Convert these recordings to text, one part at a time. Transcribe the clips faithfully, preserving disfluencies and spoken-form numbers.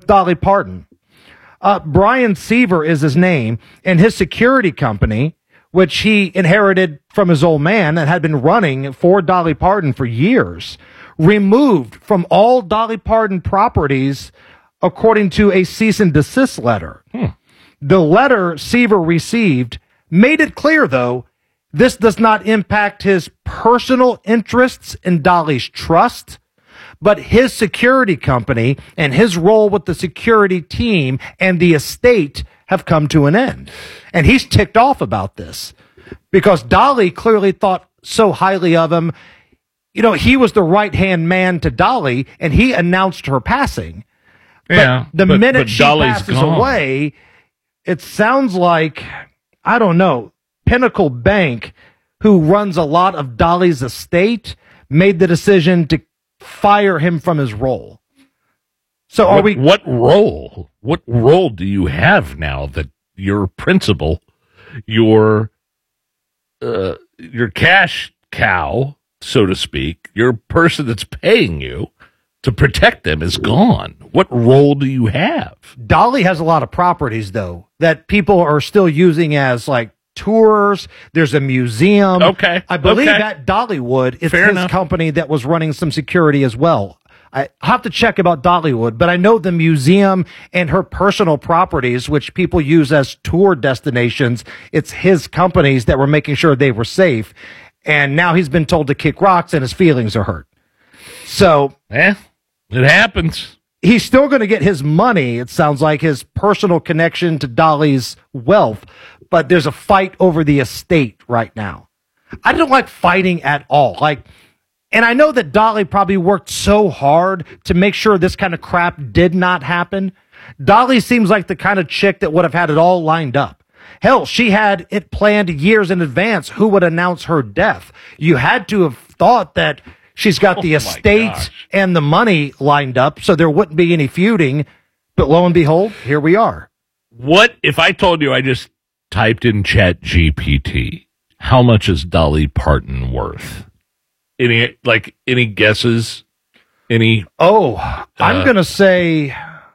with Dolly Parton. Uh, Brian Seaver is his name, and his security company, which he inherited from his old man and had been running for Dolly Parton for years, removed from all Dolly Parton properties according to a cease and desist letter. Hmm. The letter Seaver received made it clear, though, this does not impact his personal interests in Dolly's trust, but his security company and his role with the security team and the estate have come to an end. And he's ticked off about this because Dolly clearly thought so highly of him. You know, he was the right-hand man to Dolly, and he announced her passing. Yeah, but the but, minute but she Dolly's passes gone. away, it sounds like, I don't know, Pinnacle Bank, who runs a lot of Dolly's estate, made the decision to fire him from his role. So are what, we... What role? What role do you have now that your principal, your, uh, your cash cow, so to speak, your person that's paying you to protect them is gone? What role do you have? Dolly has a lot of properties, though, that people are still using as, like, tours. There's a museum. Okay. I believe okay. that Dollywood is Fair his enough. company that was running some security as well. I have to check about Dollywood, but I know the museum and her personal properties, which people use as tour destinations, it's his companies that were making sure they were safe. And now he's been told to kick rocks and his feelings are hurt. So, eh, it happens. He's still going to get his money, it sounds like, his personal connection to Dolly's wealth, but there's a fight over the estate right now. I don't like fighting at all. Like, and I know that Dolly probably worked so hard to make sure this kind of crap did not happen. Dolly seems like the kind of chick that would have had it all lined up. Hell, she had it planned years in advance who would announce her death. You had to have thought that she's got the Oh, estate my gosh. and the money lined up, so there wouldn't be any feuding. But lo and behold, here we are. What if I told you I just typed in Chat G P T, how much is Dolly Parton worth? Any, like, any guesses? Any? Oh, I'm Uh, going to say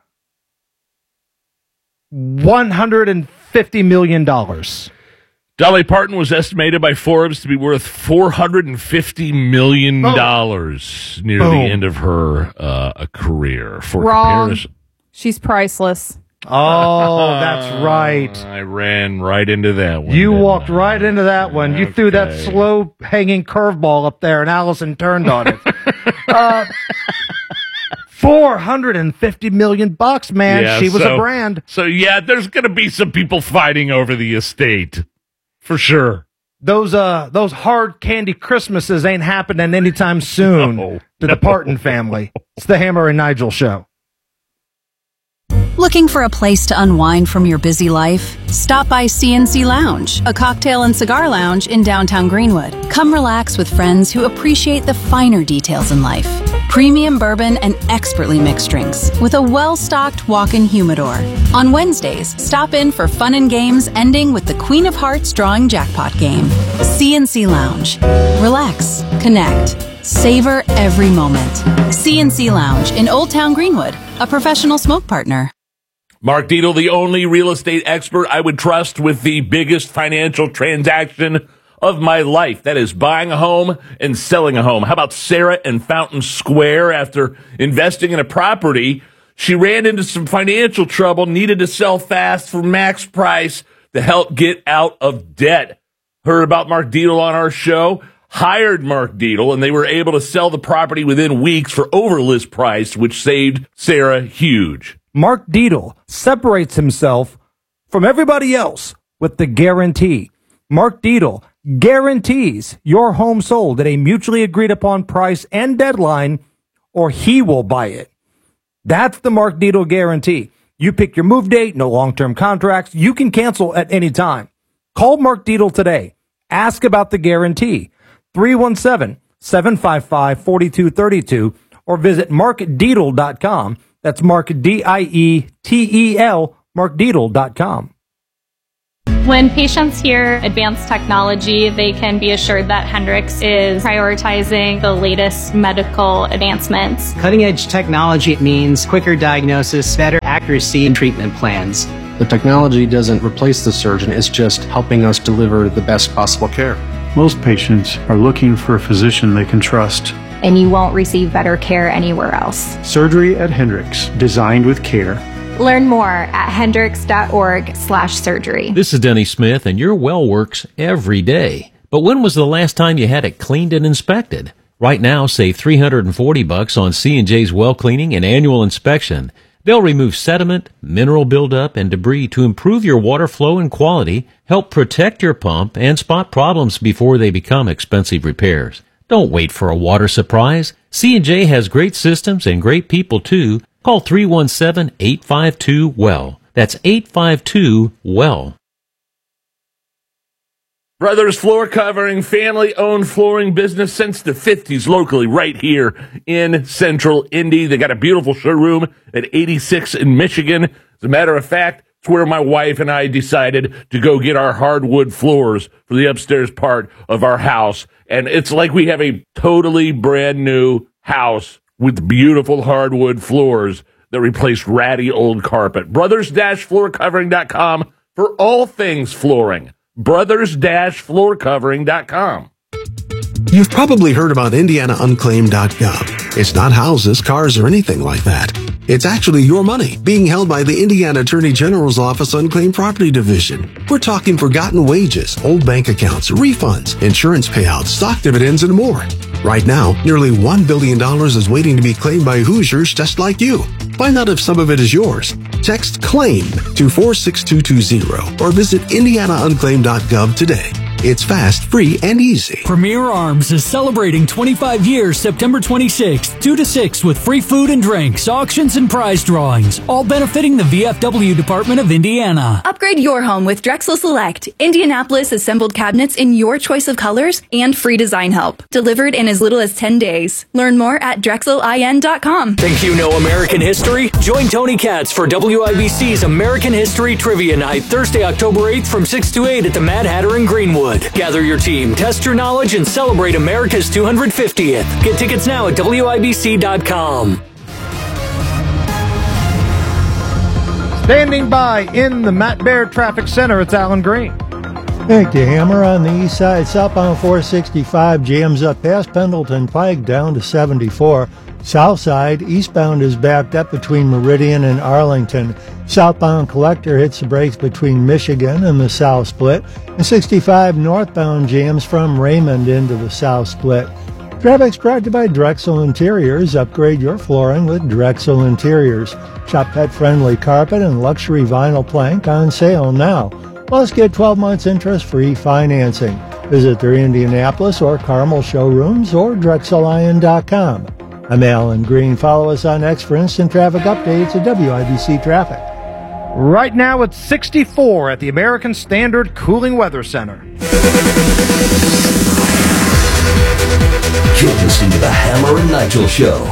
one hundred fifty million dollars. Dolly Parton was estimated by Forbes to be worth four hundred fifty million dollars Boom. near Boom. the end of her uh, career. For Wrong. comparison, She's priceless. Oh, that's right. I ran right into that one. You didn't walked I? right into that one. You threw that Okay. slow hanging curveball up there, and Allison turned on it. uh, Four hundred and fifty million bucks, man. Yeah, she was so- a brand. So, yeah, there's going to be some people fighting over the estate. For sure. Those uh, those hard candy Christmases ain't happening anytime soon No, to no. the Parton family. It's the Hammer and Nigel show. Looking for a place to unwind from your busy life? Stop by C N C Lounge, a cocktail and cigar lounge in downtown Greenwood. Come relax with friends who appreciate the finer details in life. Premium bourbon and expertly mixed drinks with a well-stocked walk-in humidor. On Wednesdays, stop in for fun and games ending with the Queen of Hearts drawing jackpot game. C N C Lounge. Relax, connect, savor every moment. C N C Lounge in Old Town Greenwood, a professional smoke partner. Mark Dietel, the only real estate expert I would trust with the biggest financial transaction of my life. That is buying a home and selling a home. How about Sarah in Fountain Square? After investing in a property, she ran into some financial trouble, needed to sell fast for max price to help get out of debt. Heard about Mark Dietel on our show, hired Mark Dietel, and they were able to sell the property within weeks for over list price, which saved Sarah huge. Mark Dietel separates himself from everybody else with the guarantee. Mark Dietel guarantees your home sold at a mutually agreed upon price and deadline, or he will buy it. That's the Mark Dietel guarantee. You pick your move date, no long-term contracts. You can cancel at any time. Call Mark Dietel today. Ask about the guarantee. three one seven, seven five five, four two three two or visit mark dietel dot com. That's Mark, D I E T E L, mark dietel dot com. When patients hear advanced technology, they can be assured that Hendrix is prioritizing the latest medical advancements. Cutting-edge technology means quicker diagnosis, better accuracy in treatment plans. The technology doesn't replace the surgeon, it's just helping us deliver the best possible care. Most patients are looking for a physician they can trust. And you won't receive better care anywhere else. Surgery at Hendricks, designed with care. Learn more at hendricks.org slash surgery. This is Denny Smith, and your well works every day. But when was the last time you had it cleaned and inspected? Right now, save three hundred forty bucks on C and J's well cleaning and annual inspection. They'll remove sediment, mineral buildup, and debris to improve your water flow and quality, help protect your pump, and spot problems before they become expensive repairs. Don't wait for a water surprise. C and J has great systems and great people, too. Call three one seven, eight five two, W E L L. That's eight five two, W E L L. Brothers Floor Covering, family-owned flooring business since the fifties, locally right here in Central Indy. They got a beautiful showroom at eighty-six in Michigan. As a matter of fact, it's where my wife and I decided to go get our hardwood floors for the upstairs part of our house. And it's like we have a totally brand new house with beautiful hardwood floors that replaced ratty old carpet. brothers floor covering dot com for all things flooring. brothers floor covering dot com. You've probably heard about indiana unclaimed dot gov. It's not houses, cars, or anything like that. It's actually your money being held by the Indiana Attorney General's Office Unclaimed Property Division. We're talking forgotten wages, old bank accounts, refunds, insurance payouts, stock dividends, and more. Right now, nearly one billion dollars is waiting to be claimed by Hoosiers just like you. Find out if some of it is yours. Text CLAIM to four six two two zero or visit indiana unclaimed dot gov today. It's fast, free, and easy. Premier Arms is celebrating twenty-five years September twenty-sixth, two to six with free food and drinks, auctions, and prize drawings, all benefiting the V F W Department of Indiana. Upgrade your home with Drexel Select, Indianapolis assembled cabinets in your choice of colors and free design help. Delivered in as little as ten days. Learn more at drexel I N dot com. Think you know American history? Join Tony Katz for W I B C's American History Trivia Night, Thursday, October eighth from six to eight at the Mad Hatter in Greenwood. Gather your team, test your knowledge, and celebrate America's two hundred fiftieth. Get tickets now at W I B C dot com. Standing by in the Matt Baird Traffic Center, it's Alan Green. Thank you, Hammer. On the east side, southbound four sixty-five jams up past Pendleton Pike down to seventy-four. South side, eastbound is backed up between Meridian and Arlington. Southbound Collector hits the brakes between Michigan and the South Split. And sixty-five northbound jams from Raymond into the South Split. Traffic's brought to you by Drexel Interiors. Upgrade your flooring with Drexel Interiors. Shop pet-friendly carpet and luxury vinyl plank on sale now. Plus, get twelve months interest-free financing. Visit their Indianapolis or Carmel showrooms or drexel I N dot com. I'm Alan Green. Follow us on X for instant traffic updates at W I B C Traffic. Right now it's sixty-four at the American Standard Cooling Weather Center. You're listening to the Hammer and Nigel Show.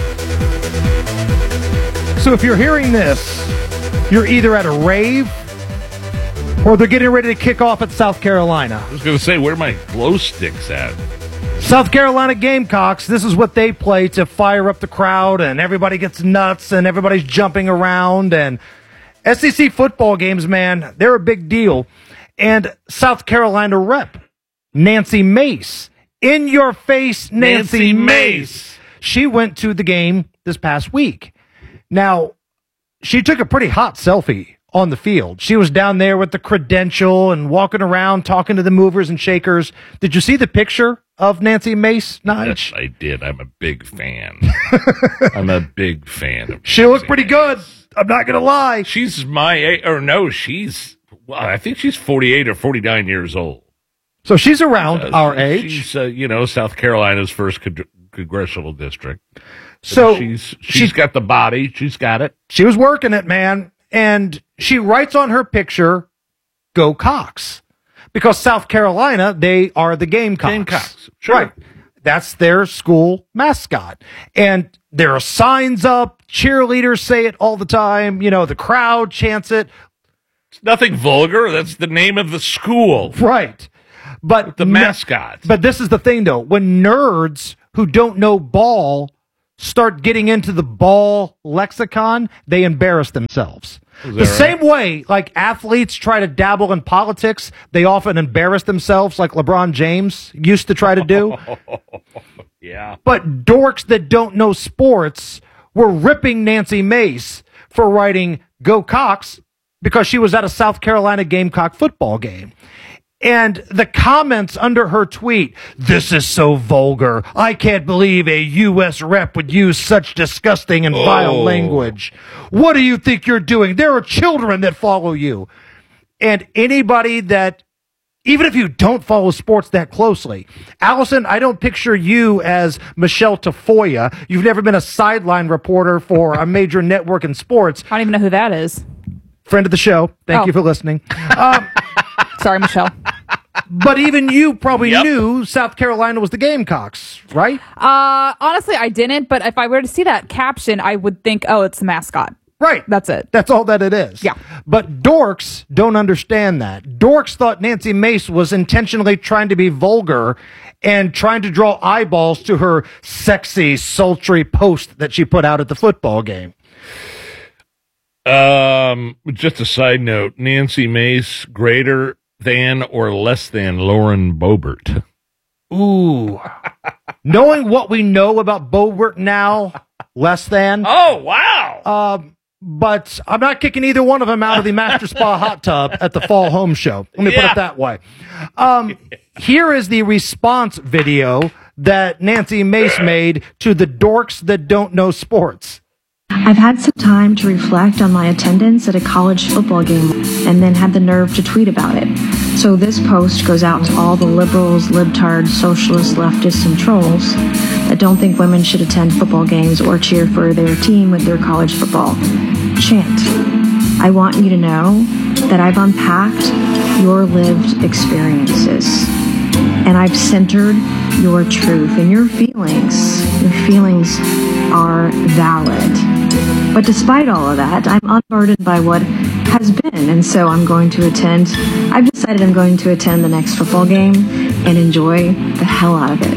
So if you're hearing this, you're either at a rave or they're getting ready to kick off at South Carolina. I was going to say, where are my glow sticks at? South Carolina Gamecocks, this is what they play to fire up the crowd, and everybody gets nuts, and everybody's jumping around, and S E C football games, man, they're a big deal. And South Carolina rep, Nancy Mace, in your face, Nancy, Nancy Mace. Mace. She went to the game this past week. Now, she took a pretty hot selfie on the field. She was down there with the credential and walking around talking to the movers and shakers. Did you see the picture of Nancy Mace, Nige? Yes, I did. I'm a big fan. I'm a big fan of She looked pretty good. I'm not going to lie. She's my age, or no, she's, well, I think she's forty-eight or forty-nine years old. So she's around uh, our age. She's, uh, you know, South Carolina's first con- congressional district. So she's, she's she's got the body. She's got it. She was working it, man. And she writes on her picture, "Go Cox," because South Carolina, they are the Gamecocks. Gamecocks, sure. Right. That's their school mascot. And there are signs up. Cheerleaders say it all the time. You know, the crowd chants it. It's nothing vulgar. That's the name of the school. Right. But the mascot. But this is the thing, though. When nerds who don't know ball start getting into the ball lexicon, they embarrass themselves. The right? same way, like athletes try to dabble in politics, they often embarrass themselves, like LeBron James used to try to do. Yeah. But dorks that don't know sports were ripping Nancy Mace for writing "Go Cox" because she was at a South Carolina Gamecock football game. And the comments under her tweet, "This is so vulgar. I can't believe a U S rep would use such disgusting and vile Oh. language. What do you think you're doing? There are children that follow you." And anybody that, even if you don't follow sports that closely, Allison, I don't picture you as Michelle Tafoya. You've never been a sideline reporter for a major network in sports. I don't even know who that is. Friend of the show. Thank Oh. you for listening. Um, Sorry, Michelle. But even you probably Yep. knew South Carolina was the Gamecocks, right? Uh, honestly, I didn't, but if I were to see that caption, I would think, oh, it's the mascot. Right. That's it. That's all that it is. Yeah. But dorks don't understand that. Dorks thought Nancy Mace was intentionally trying to be vulgar and trying to draw eyeballs to her sexy, sultry post that she put out at the football game. Um, just a side note, Nancy Mace greater than or less than Lauren Boebert? Ooh. Knowing what we know about Boebert now, less than. Oh, wow. Um, but I'm not kicking either one of them out of the Master Spa hot tub at the Fall Home Show. Let me put Yeah. it that way. Um, here is the response video that Nancy Mace made to the dorks that don't know sports. I've had some time to reflect on my attendance at a college football game and then had the nerve to tweet about it. So this post goes out to all the liberals, libtards, socialists, leftists, and trolls that don't think women should attend football games or cheer for their team with their college football chant. I want you to know that I've unpacked your lived experiences and I've centered your truth and your feelings. Your feelings are valid. But despite all of that, I'm unburdened by what has been, and so I'm going to attend. I've decided I'm going to attend the next football game and enjoy the hell out of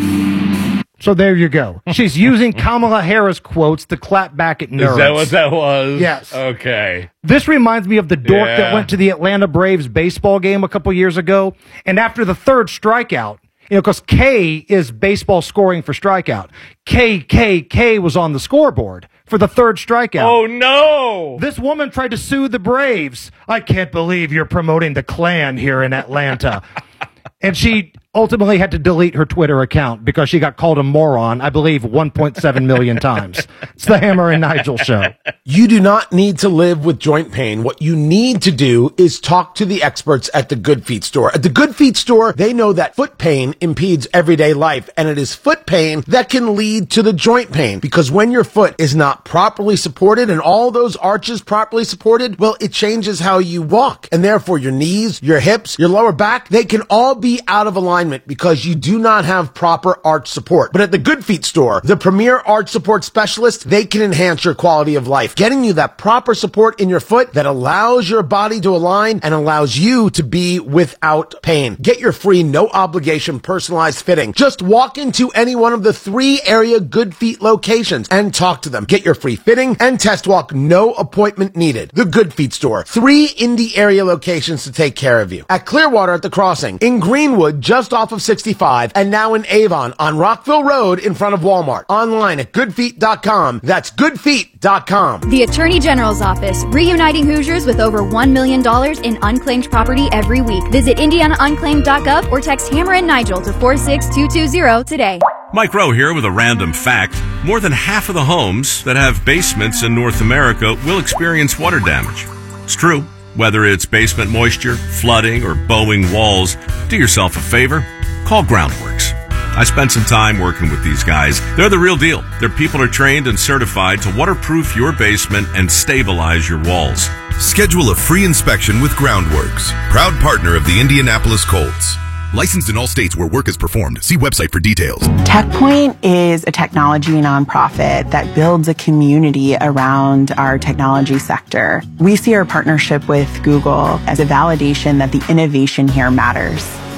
it. So there you go. She's using Kamala Harris quotes to clap back at nerds. Is that what that was? Yes. Okay. This reminds me of the dork Yeah. that went to the Atlanta Braves baseball game a couple years ago, and after the third strikeout, you know, because K is baseball scoring for strikeout. K, K, K was on the scoreboard for the third strikeout. Oh, no. This woman tried to sue the Braves. I can't believe you're promoting the Klan here in Atlanta. And she ultimately had to delete her Twitter account because she got called a moron, I believe, one point seven million times. It's the Hammer and Nigel Show. You do not need to live with joint pain. What you need to do is talk to the experts at the Good Feet store. At the Good Feet store, they know that foot pain impedes everyday life, and it is foot pain that can lead to the joint pain. Because when your foot is not properly supported and all those arches properly supported, well, it changes how you walk. And therefore, your knees, your hips, your lower back, they can all be out of alignment because you do not have proper arch support. But at the Good Feet store, the premier arch support specialist, they can enhance your quality of life, getting you that proper support in your foot that allows your body to align and allows you to be without pain. Get your free, no obligation, personalized fitting. Just walk into any one of the three area Good Feet locations and talk to them. Get your free fitting and test walk, no appointment needed. The Good Feet store, three Indy area locations to take care of you. At Clearwater at the Crossing, in Greenwood, just off of sixty-five, and now in Avon on Rockville Road in front of Walmart. Online at good feet dot com. That's good feet dot com. The Attorney General's Office, reuniting Hoosiers with over one million dollars in unclaimed property every week. Visit indiana unclaimed dot gov or text Hammer and Nigel to four six two two zero today. Mike Rowe here with a random fact. More than half of the homes that have basements in North America will experience water damage. It's true. Whether it's basement moisture, flooding, or bowing walls, do yourself a favor. Call Groundworks. I spent some time working with these guys. They're the real deal. Their people are trained and certified to waterproof your basement and stabilize your walls. Schedule a free inspection with Groundworks, proud partner of the Indianapolis Colts. Licensed in all states where work is performed. See website for details. TechPoint is a technology nonprofit that builds a community around our technology sector. We see our partnership with Google as a validation that the innovation here matters.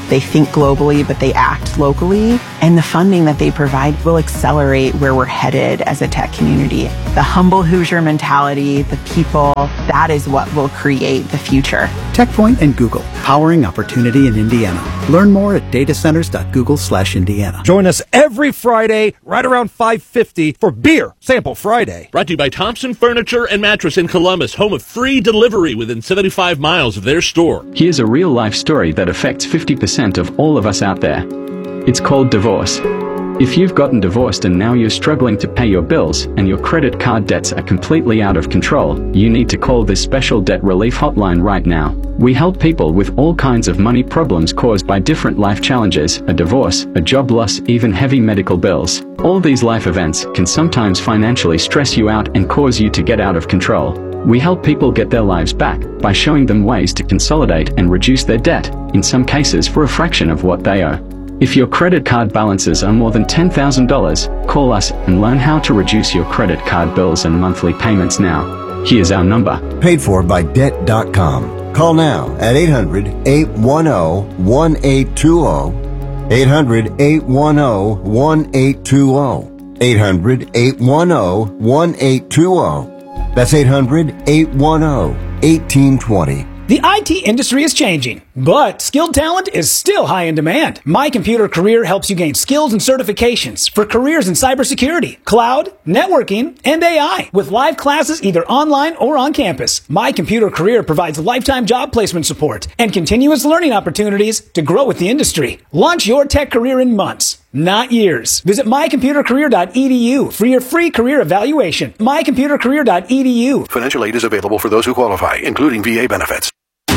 They think globally, but they act locally. And the funding that they provide will accelerate where we're headed as a tech community. The humble Hoosier mentality, the people, that is what will create the future. TechPoint and Google, powering opportunity in Indiana. Learn more at datacenters.google slash Indiana. Join us every Friday right around five fifty for Beer Sample Friday. Brought to you by Thompson Furniture and Mattress in Columbus, home of free delivery within seventy-five miles of their store. Here's a real-life story that affects fifty percent of all of us out there. It's called divorce. If you've gotten divorced and now you're struggling to pay your bills and your credit card debts are completely out of control, you need to call this special debt relief hotline right now. We help people with all kinds of money problems caused by different life challenges, a divorce, a job loss, even heavy medical bills. All these life events can sometimes financially stress you out and cause you to get out of control. We help people get their lives back by showing them ways to consolidate and reduce their debt, in some cases for a fraction of what they owe. If your credit card balances are more than ten thousand dollars, call us and learn how to reduce your credit card bills and monthly payments now. Here's our number. Paid for by debt dot com. Call now at eight hundred, eight one zero, one eight two zero. eight hundred, eight one zero, one eight two zero. eight hundred, eight one zero, one eight two zero. That's eight hundred, eight one zero, one eight two zero. The I T industry is changing, but skilled talent is still high in demand. My Computer Career helps you gain skills and certifications for careers in cybersecurity, cloud, networking, and A I. With live classes either online or on campus, My Computer Career provides lifetime job placement support and continuous learning opportunities to grow with the industry. Launch your tech career in months, not years. Visit my computer career dot e d u for your free career evaluation. my computer career dot e d u. Financial aid is available for those who qualify, including V A benefits.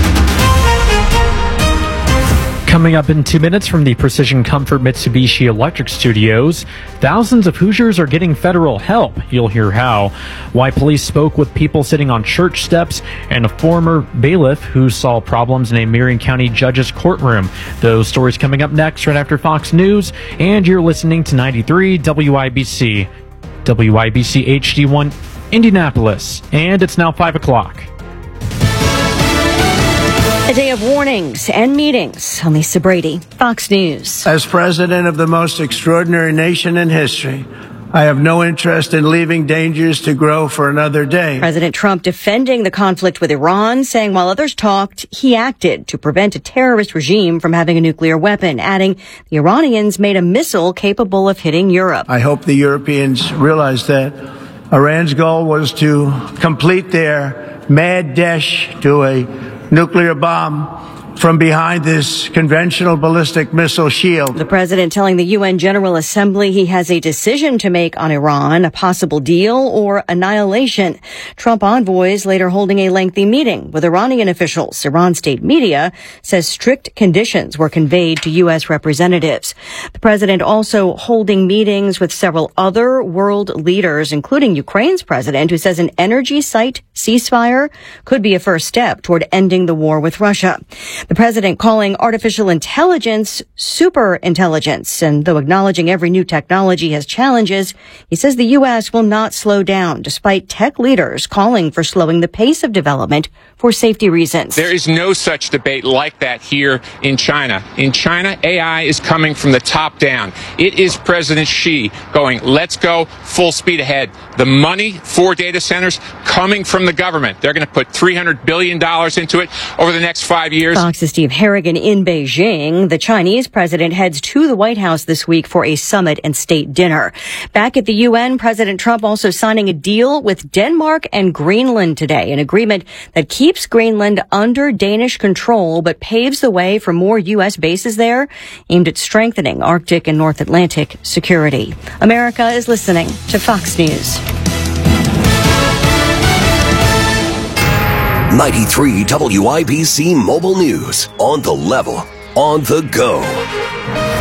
Coming up in two minutes from the Precision Comfort Mitsubishi Electric Studios, thousands of Hoosiers are getting federal help. You'll hear how. Why police spoke with people sitting on church steps, and a former bailiff who saw problems in a Marion County judge's courtroom. Those stories coming up next right after Fox News, and you're listening to ninety-three W I B C. W I B C H D one Indianapolis, and it's now five o'clock. A day of warnings and meetings. I'm Lisa Brady, Fox News. As president of the most extraordinary nation in history, I have no interest in leaving dangers to grow for another day. President Trump defending the conflict with Iran, saying while others talked, he acted to prevent a terrorist regime from having a nuclear weapon, adding the Iranians made a missile capable of hitting Europe. I hope the Europeans realize that Iran's goal was to complete their mad dash to a nuclear bomb from behind this conventional ballistic missile shield. The president telling the U N General Assembly he has a decision to make on Iran, a possible deal or annihilation. Trump envoys later holding a lengthy meeting with Iranian officials. Iran state media says strict conditions were conveyed to U S representatives. The president also holding meetings with several other world leaders, including Ukraine's president, who says an energy site ceasefire could be a first step toward ending the war with Russia. The president calling artificial intelligence super intelligence. And though acknowledging every new technology has challenges, he says the U S will not slow down, despite tech leaders calling for slowing the pace of development for safety reasons. There is no such debate like that here in China. In China, A I is coming from the top down. It is President Xi going, let's go full speed ahead. The money for data centers coming from the government. They're going to put three hundred billion dollars into it over the next five years. Fox's Steve Harrigan in Beijing. The Chinese president heads to the White House this week for a summit and state dinner. Back at the U N, President Trump also signing a deal with Denmark and Greenland today, an agreement that keeps Greenland under Danish control but paves the way for more U S bases there, aimed at strengthening Arctic and North Atlantic security. America is listening to Fox News. ninety-three W I B C Mobile News. On the level, on the go.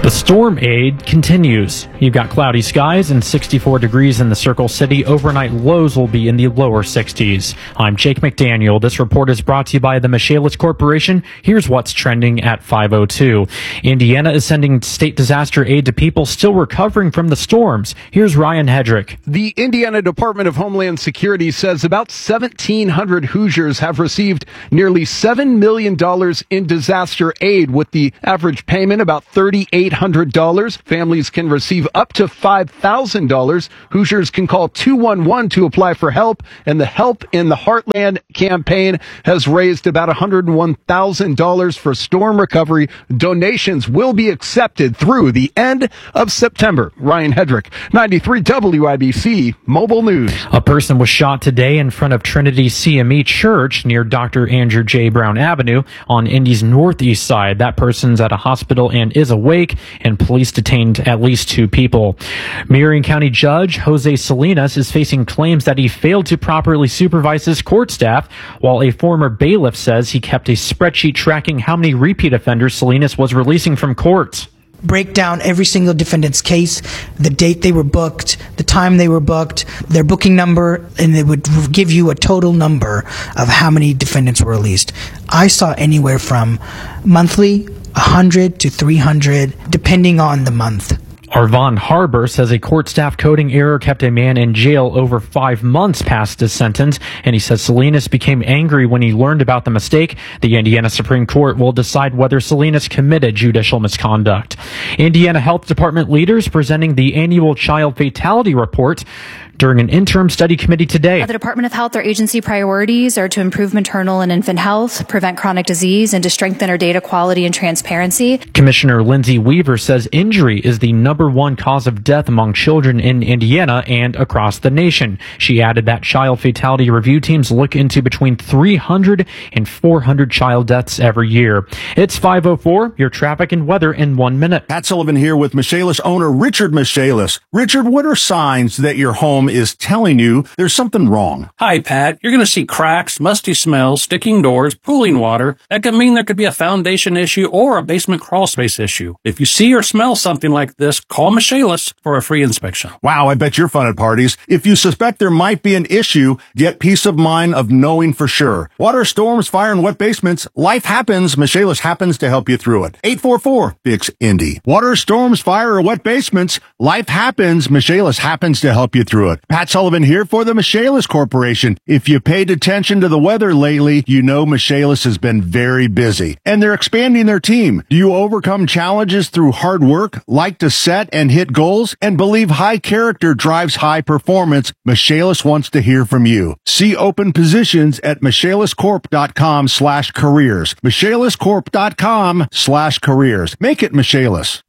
The storm aid continues. You've got cloudy skies and sixty-four degrees in the Circle City. Overnight lows will be in the lower sixties. I'm Jake McDaniel. This report is brought to you by the Michaelis Corporation. Here's what's trending at five oh two. Indiana is sending state disaster aid to people still recovering from the storms. Here's Ryan Hedrick. The Indiana Department of Homeland Security says about seventeen hundred Hoosiers have received nearly seven million dollars in disaster aid, with the average payment about thirty-eight hundred dollars. Families can receive up to five thousand dollars. Hoosiers can call two one one to apply for help, and the Help in the Heartland campaign has raised about one hundred one thousand dollars for storm recovery. Donations will be accepted through the end of September. Ryan Hedrick, ninety-three W I B C Mobile News. A person was shot today in front of Trinity C M E Church near Doctor Andrew J. Brown Avenue on Indy's northeast side. That person's at a hospital and is awake, and police detained at least two people. Marion County Judge Jose Salinas is facing claims that he failed to properly supervise his court staff, while a former bailiff says he kept a spreadsheet tracking how many repeat offenders Salinas was releasing from court. Break down every single defendant's case, the date they were booked, the time they were booked, their booking number, and it would give you a total number of how many defendants were released. I saw anywhere from monthly, one hundred to three hundred, depending on the month. Arvon Harbor says a court staff coding error kept a man in jail over five months past his sentence, and he says Salinas became angry when he learned about the mistake. The Indiana Supreme Court will decide whether Salinas committed judicial misconduct. Indiana Health Department leaders presenting the annual child fatality report during an interim study committee today. At the Department of Health, our agency priorities are to improve maternal and infant health, prevent chronic disease, and to strengthen our data quality and transparency. Commissioner Lindsay Weaver says injury is the number one cause of death among children in Indiana and across the nation. She added that child fatality review teams look into between three hundred and four hundred child deaths every year. It's five oh four, your traffic and weather in one minute. Pat Sullivan here with Michaelis owner Richard Michaelis. Richard, what are signs that your home is telling you there's something wrong? Hi, Pat. You're going to see cracks, musty smells, sticking doors, pooling water. That could mean there could be a foundation issue or a basement crawl space issue. If you see or smell something like this, call Michaelis for a free inspection. Wow, I bet you're fun at parties. If you suspect there might be an issue, get peace of mind of knowing for sure. Water, storms, fire, and wet basements, life happens. Michaelis happens to help you through it. eight four four, fix Indy. Water, storms, fire, or wet basements, life happens. Michaelis happens to help you through it. Pat Sullivan here for the Michaelis Corporation. If you paid attention to the weather lately, you know Michaelis has been very busy, and they're expanding their team. Do you overcome challenges through hard work, like to set and hit goals, and believe high character drives high performance? Michaelis wants to hear from you. See open positions at michaeliscorp.com slash careers. michaeliscorp.com slash careers. Make it Michaelis.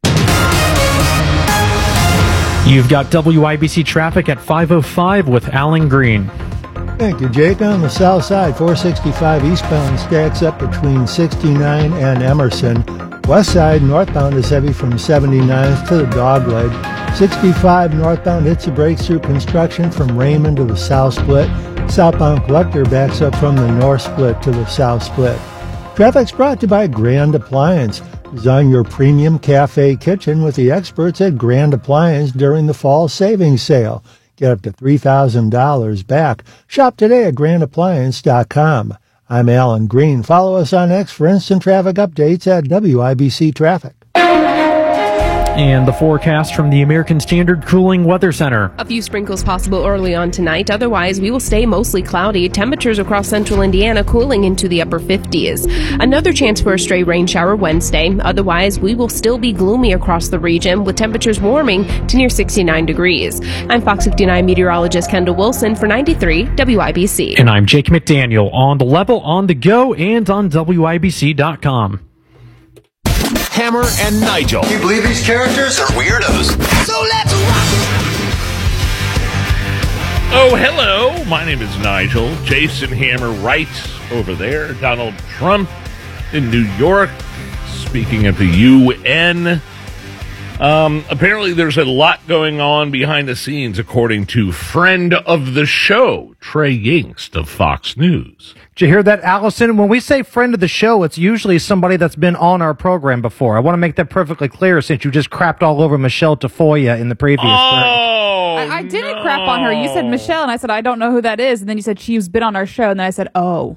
You've got W I B C traffic at five oh five with Alan Green. Thank you, Jake. On the south side, four sixty-five eastbound stacks up between sixty-nine and Emerson. West side, northbound is heavy from seventy-ninth to the Dogleg. sixty-five northbound hits the brakes through construction from Raymond to the south split. Southbound collector backs up from the north split to the south split. Traffic's brought to you by Grand Appliance. Design your premium cafe kitchen with the experts at Grand Appliance during the fall savings sale. Get up to three thousand dollars back. Shop today at grand appliance dot com. I'm Alan Green. Follow us on X for instant traffic updates at W I B C Traffic. And the forecast from the American Standard Cooling Weather Center. A few sprinkles possible early on tonight. Otherwise, we will stay mostly cloudy. Temperatures across central Indiana cooling into the upper fifties. Another chance for a stray rain shower Wednesday. Otherwise, we will still be gloomy across the region with temperatures warming to near sixty-nine degrees. I'm Fox fifty-nine meteorologist Kendall Wilson for ninety-three W I B C. And I'm Jake McDaniel on the level, on the go, and on W I B C dot com. Hammer and Nigel. Can you believe these characters are weirdos? So let's rock it! Oh, hello. My name is Nigel. Jason Hammer right over there. Donald Trump in New York, speaking at the U N. Uh, Um, apparently, there's a lot going on behind the scenes, according to friend of the show, Trey Yingst of Fox News. Did you hear that, Allison? When we say friend of the show, it's usually somebody that's been on our program before. I want to make that perfectly clear since you just crapped all over Michelle Tafoya in the previous Oh, I, I didn't crap on her. You said Michelle, and I said, I don't know who that is. And then you said she's been on our show, and then I said, oh.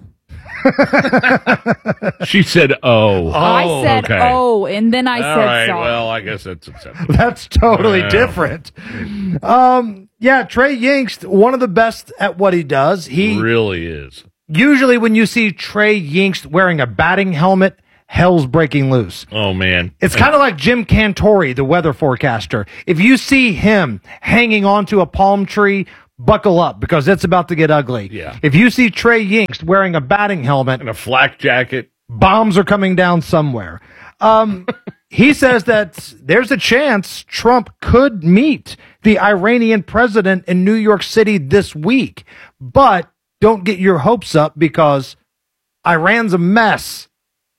She said, oh. I said, okay. oh, and then I All said, right, sorry. well, I guess that's acceptable. That's totally Well. different. Um, yeah, Trey Yingst, one of the best at what he does. He really is. Usually when you see Trey Yingst wearing a batting helmet, hell's breaking loose. Oh, man. It's kind of like Jim Cantori, the weather forecaster. If you see him hanging onto a palm tree, buckle up because it's about to get ugly. Yeah. If you see Trey Yingst wearing a batting helmet and a flak jacket, bombs are coming down somewhere. Um, he says that there's a chance Trump could meet the Iranian president in New York City this week, but don't get your hopes up because Iran's a mess.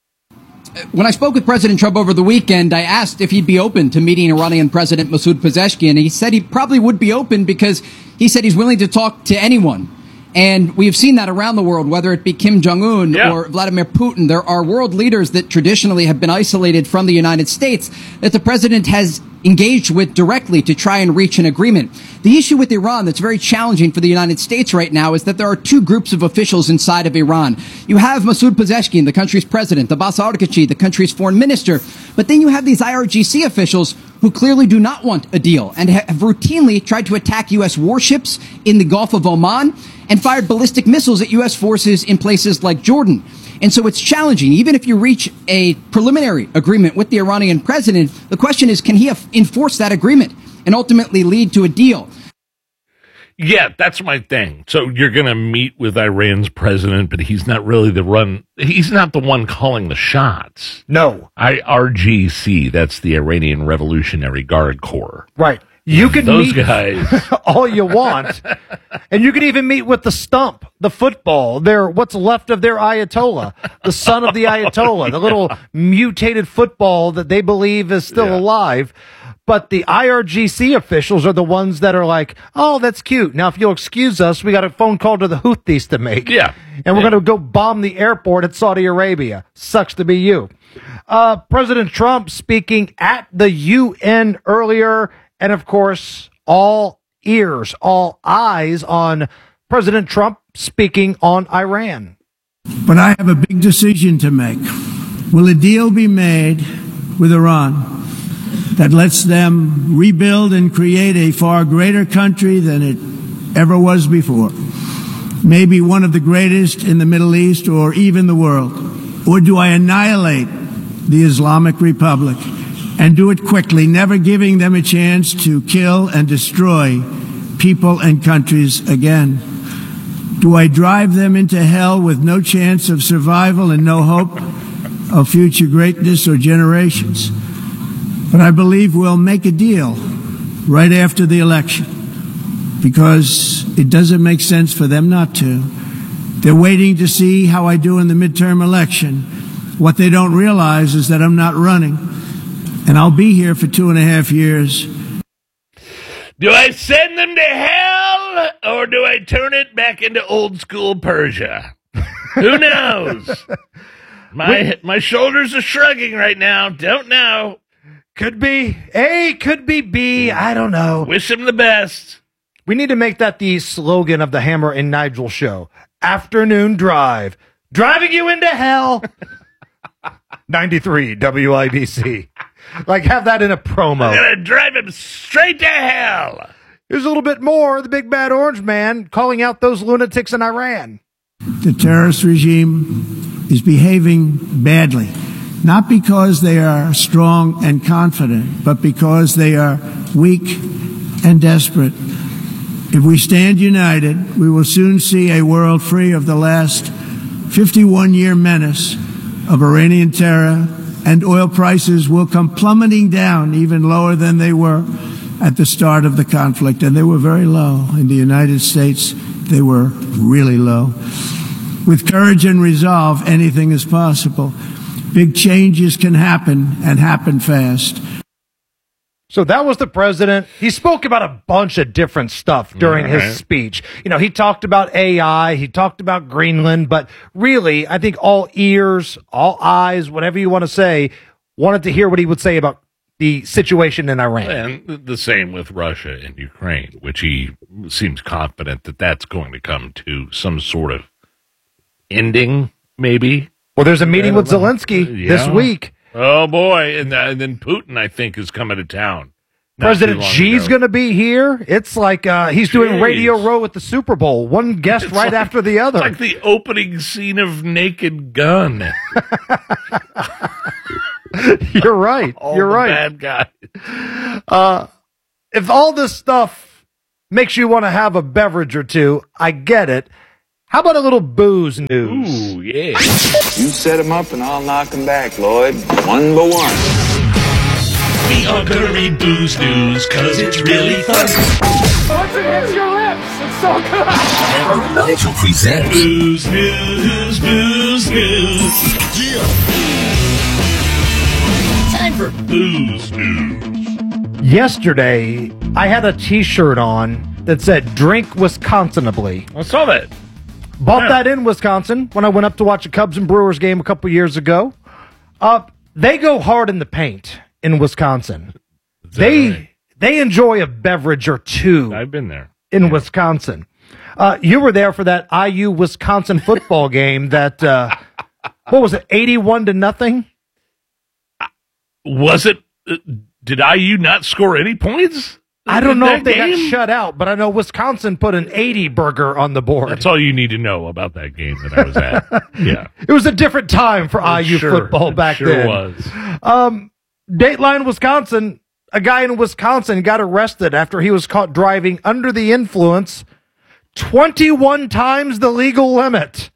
When I spoke with President Trump over the weekend, I asked if he'd be open to meeting Iranian President Masoud Pezeshkian, and he said he probably would be open because he said he's willing to talk to anyone. And we have seen that around the world, whether it be Kim Jong-un Yeah. or Vladimir Putin. There are world leaders that traditionally have been isolated from the United States that the president has engaged with directly to try and reach an agreement. The issue with Iran that's very challenging for the United States right now is that there are two groups of officials inside of Iran. You have Masoud Pezeshkian, the country's president, Abbas Araghchi, the country's foreign minister, but then you have these I R G C officials who clearly do not want a deal and have routinely tried to attack U S warships in the Gulf of Oman and fired ballistic missiles at U S forces in places like Jordan. And so it's challenging. Even if you reach a preliminary agreement with the Iranian president, the question is, can he enforce that agreement and ultimately lead to a deal? Yeah, that's my thing. So you're going to meet with Iran's president, but he's not really the run. He's not the one calling the shots. No. I R G C, that's the Iranian Revolutionary Guard Corps. Right. You can Those meet guys. all you want, and you can even meet with the stump, the football, their what's left of their Ayatollah, the son of the Ayatollah, the little mutated football that they believe is still Yeah. alive. But the I R G C officials are the ones that are like, oh, that's cute. Now, if you'll excuse us, we got a phone call to the Houthis to make. Yeah. And we're Yeah. going to go bomb the airport at Saudi Arabia. Sucks to be you. Uh, President Trump speaking at the U N earlier. And of course, all ears, all eyes on President Trump speaking on Iran. But I have a big decision to make. Will a deal be made with Iran that lets them rebuild and create a far greater country than it ever was before? Maybe one of the greatest in the Middle East or even the world? Or do I annihilate the Islamic Republic and do it quickly, never giving them a chance to kill and destroy people and countries again? Do I drive them into hell with no chance of survival and no hope of future greatness or generations? But I believe we'll make a deal right after the election because it doesn't make sense for them not to. They're waiting to see how I do in the midterm election. What they don't realize is that I'm not running, and I'll be here for two and a half years. Do I send them to hell or do I turn it back into old school Persia? Who knows? My my shoulders are shrugging right now. Don't know. Could be A, could be B. I don't know. Wish him the best. We need to make that the slogan of the Hammer and Nigel show. Afternoon drive. Driving you into hell. ninety-three W I B C. Like, have that in a promo. I'm going to drive him straight to hell. Here's a little bit more. The big bad orange man calling out those lunatics in Iran. The terrorist regime is behaving badly, not because they are strong and confident, but because they are weak and desperate. If we stand united, we will soon see a world free of the last fifty-one-year menace of Iranian terror, and oil prices will come plummeting down even lower than they were at the start of the conflict. And they were very low. In the United States, they were really low. With courage and resolve, anything is possible. Big changes can happen and happen fast. So that was the president. He spoke about a bunch of different stuff during All right. his speech. You know, he talked about A I, he talked about Greenland, but really, I think all ears, all eyes, whatever you want to say, wanted to hear what he would say about the situation in Iran. And the same with Russia and Ukraine, which he seems confident that that's going to come to some sort of ending, maybe. Well, there's a meeting with Zelensky Yeah. this week. Oh, boy. And, uh, and then Putin, I think, is coming to town. Not President too long Xi's ago. going to be here. It's like uh, he's doing Jeez. Radio Row at the Super Bowl, one guest It's right like- after the other. It's like the opening scene of Naked Gun. You're right. All You're the right. bad guys. Uh, if all this stuff makes you want to have a beverage or two, I get it. How about a little booze news? Ooh, yeah. You set him up and I'll knock him back, Lloyd. One by one. We are gonna read booze news, cause it's really fun. Once it hits your lips, it's so good. Hammer and Nigel present Booze News, Booze News. Time for Booze News. Yesterday, I had a T-shirt on that said "Drink Wisconsinably." I saw that. Bought Yeah. that in Wisconsin when I went up to watch a Cubs and Brewers game a couple years ago. Uh, they go hard in the paint in Wisconsin. They right? they enjoy a beverage or two I've been there. in Wisconsin. Uh, you were there for that I U Wisconsin football game. That uh, what was it, eighty-one to nothing? Was it? Uh, did I U not score any points? I don't in know that if they game? got shut out, but I know Wisconsin put an eighty burger on the board. That's all you need to know about that game that I was at. Yeah. It was a different time for I U Sure, football it back sure then. was. Um, Dateline, Wisconsin. A guy in Wisconsin got arrested after he was caught driving under the influence twenty-one times the legal limit.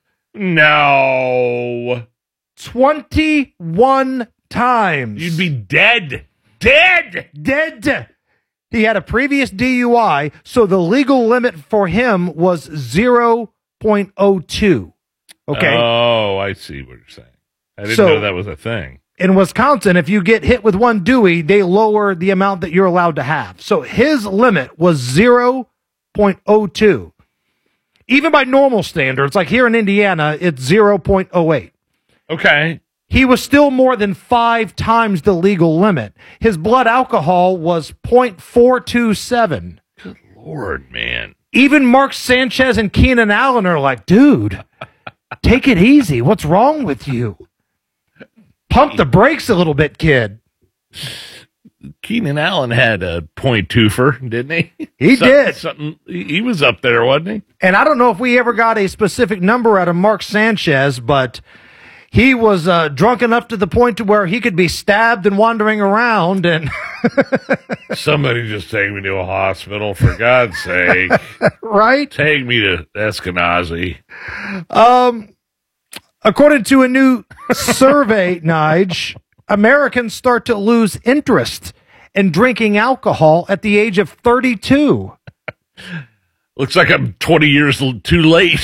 No. twenty-one times. You'd be dead. Dead. Dead. He had a previous D U I, so the legal limit for him was zero point oh two. Okay. Oh, I see what you're saying. I didn't So- know that was a thing. In Wisconsin, if you get hit with one Dewey, they lower the amount that you're allowed to have. So his limit was zero point oh two. Even by normal standards, like here in Indiana, it's zero point oh eight. Okay. He was still more than five times the legal limit. His blood alcohol was zero point four two seven. Good Lord, man. Even Mark Sanchez and Keenan Allen are like, dude, take it easy. What's wrong with you? Pump the brakes a little bit, kid. Keenan Allen had a point twofer, didn't he? He Some- did. Something. He he was up there, wasn't he? And I don't know if we ever got a specific number out of Mark Sanchez, but he was uh, drunk enough to the point to where he could be stabbed and wandering around. And Somebody just take me to a hospital, for God's sake. right? Take me to Eskenazi. Um, according to a new survey, Nige, Americans start to lose interest in drinking alcohol at the age of thirty-two. Looks like I'm twenty years l- too late.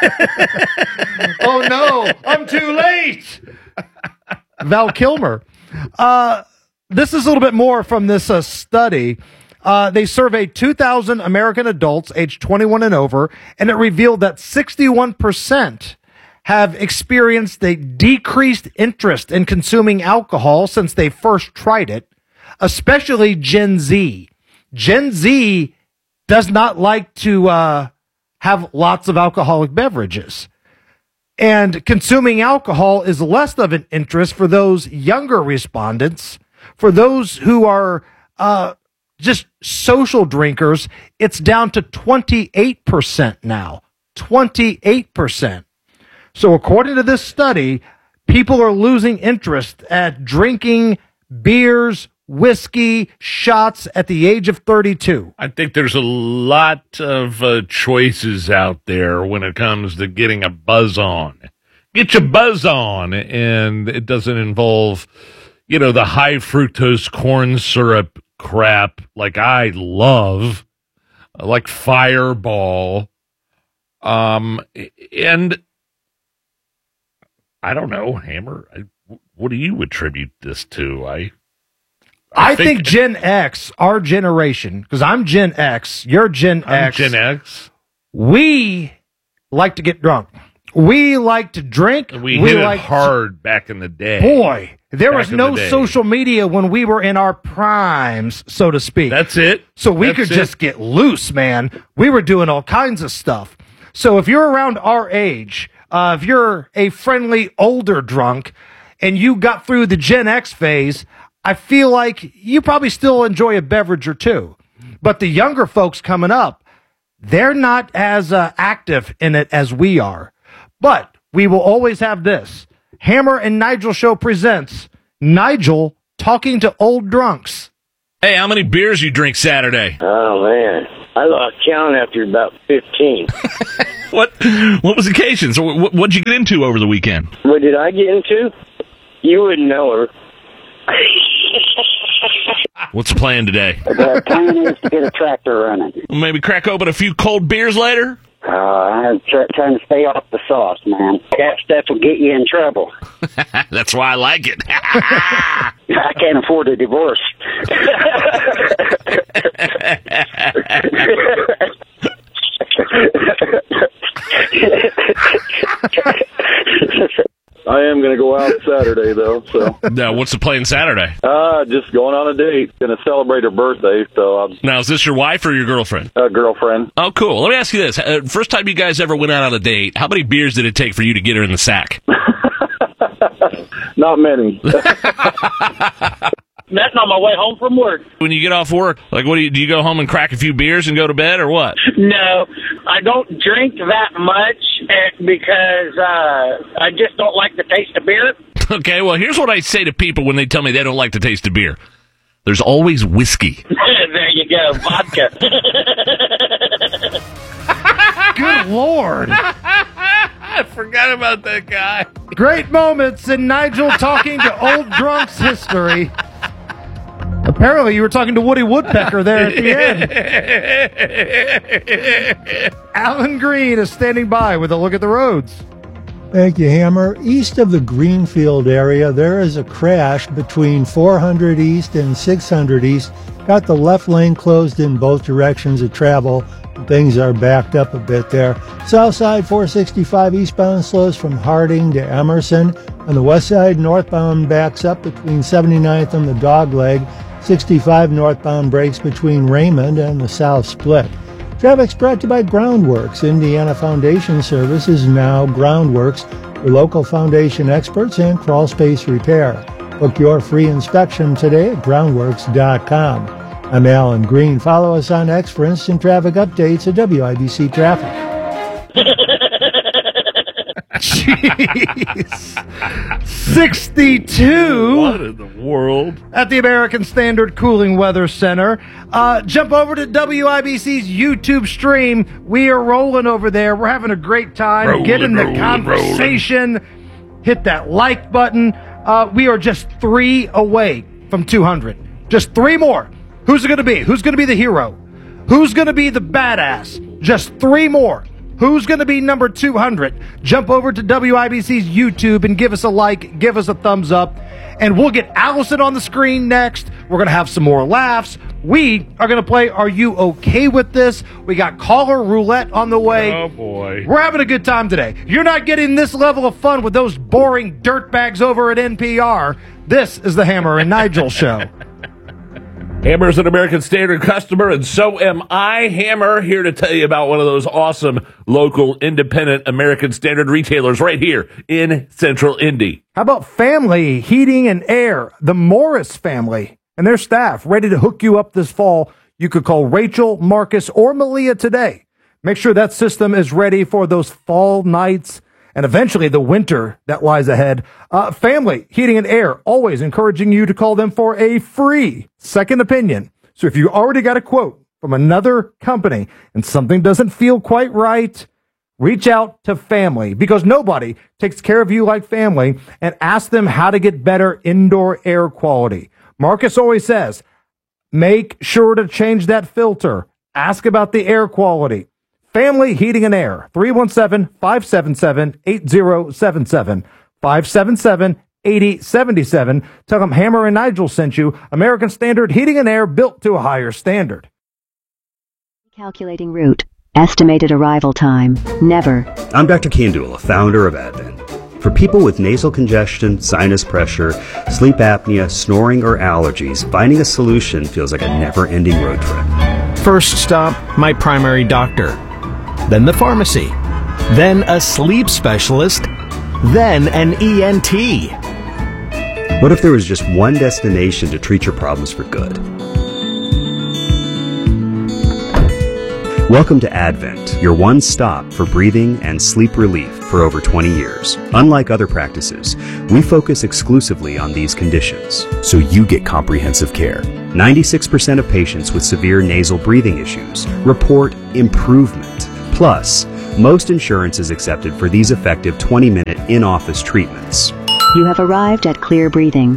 Oh no, I'm too late. Val Kilmer. Uh, this is a little bit more from this uh, study. Uh, they surveyed two thousand American adults aged twenty-one and over, and it revealed that sixty-one percent have experienced a decreased interest in consuming alcohol since they first tried it, especially Gen Z. Gen Z does not like to uh, have lots of alcoholic beverages. And consuming alcohol is less of an interest for those younger respondents. For those who are uh, just social drinkers, it's down to twenty-eight percent now. twenty-eight percent. So according to this study, people are losing interest at drinking beers, whiskey, shots at the age of thirty-two. I think there's a lot of uh, choices out there when it comes to getting a buzz on. Get your buzz on, and it doesn't involve, you know, the high fructose corn syrup crap like I love, like Fireball. Um, and I don't know, Hammer, I, what do you attribute this to? I I think Gen X, our generation, because I'm Gen X, you're Gen I'm X. Gen X. We like to get drunk. We like to drink. We, we hit like it hard back in the day. Boy, there Back was in no the day. social media when we were in our primes, so to speak. That's it. So we That's could it. just get loose, man. We were doing all kinds of stuff. So if you're around our age, uh, if you're a friendly older drunk and you got through the Gen X phase, I feel like you probably still enjoy a beverage or two. But the younger folks coming up, they're not as uh, active in it as we are. But we will always have this. Hammer and Nigel Show presents Nigel talking to old drunks. Hey, how many beers you drink Saturday? Oh, man. I lost count after about fifteen. What What was the occasion? So what, what'd you get into over the weekend? What did I get into? You wouldn't know her. What's the plan today? The plan is to get a tractor running. Maybe crack open a few cold beers later? Uh, I'm try- trying to stay off the sauce, man. That stuff will get you in trouble. That's why I like it. I can't afford a divorce. I am going to go out Saturday, though. So, now, what's the plan Saturday? uh, just going on a date. Going to celebrate her birthday. So, I'm Now, is this your wife or your girlfriend? a girlfriend. Oh, cool. Let me ask you this. Uh, first time you guys ever went out on a date, how many beers did it take for you to get her in the sack? Not many. That's on my way home from work. When you get off work, like, what do you, do you go home and crack a few beers and go to bed, or what? No, I don't drink that much eh, because uh, I just don't like the taste of beer. Okay, well, here's what I say to people when they tell me they don't like the taste of beer. There's always whiskey. There you go, vodka. Good Lord. I forgot about that guy. Great moments in Nigel talking to old drunks history. Apparently, you were talking to Woody Woodpecker there at the end. Alan Green is standing by with a look at the roads. Thank you, Hammer. East of the Greenfield area, there is a crash between four hundred East and six hundred East. Got the left lane closed in both directions of travel. Things are backed up a bit there. South side four sixty-five eastbound slows from Harding to Emerson. On the west side, northbound backs up between seventy-ninth and the Dogleg. sixty-five northbound breaks between Raymond and the South Split. Traffic's brought to you by Groundworks. Indiana Foundation Service is now Groundworks, your local foundation experts and crawl space repair. Book your free inspection today at groundworks dot com. I'm Alan Green. Follow us on X for instant traffic updates at W I B C Traffic. Jeez. sixty-two. What in the world? At the American Standard Cooling Weather Center. Uh, jump over to W I B C's YouTube stream. We are rolling over there. We're having a great time. Rolling, Get in the rolling, conversation. Rolling. Hit that like button. Uh, we are just three away from two hundred. Just three more. Who's it going to be? Who's going to be the hero? Who's going to be the badass? Just three more. Who's going to be number two hundred? Jump over to W I B C's YouTube and give us a like, give us a thumbs up, and we'll get Allison on the screen next. We're going to have some more laughs. We are going to play Are You Okay With This? We got caller roulette on the way. Oh, boy. We're having a good time today. You're not getting this level of fun with those boring dirtbags over at N P R. This is the Hammer and Nigel Show. Hammer's an American Standard customer, and so am I. Hammer here to tell you about one of those awesome local independent American Standard retailers right here in Central Indy. How about Family Heating and Air, the Morris family and their staff ready to hook you up this fall? You could call Rachel, Marcus, or Malia today. Make sure that system is ready for those fall nights and eventually the winter that lies ahead. Uh, Family Heating and Air, always encouraging you to call them for a free second opinion. So if you already got a quote from another company and something doesn't feel quite right, reach out to Family, because nobody takes care of you like Family, and ask them how to get better indoor air quality. Marcus always says, make sure to change that filter. Ask about the air quality. Family Heating and Air, three one seven, five seven seven, eight zero seven seven, five seven seven, eighty seventy-seven. Tell them Hammer and Nigel sent you. American Standard Heating and Air, built to a higher standard. Calculating route. Estimated arrival time. Never. I'm Doctor Kandula, founder of Advent. For people with nasal congestion, sinus pressure, sleep apnea, snoring, or allergies, finding a solution feels like a never-ending road trip. First stop, my primary doctor. Then the pharmacy. Then a sleep specialist. Then an E N T. What if there was just one destination to treat your problems for good? Welcome to Advent, your one stop for breathing and sleep relief for over twenty years. Unlike other practices, we focus exclusively on these conditions, so you get comprehensive care. ninety-six percent of patients with severe nasal breathing issues report improvement. Plus, most insurance is accepted for these effective twenty-minute in-office treatments. You have arrived at Clear Breathing.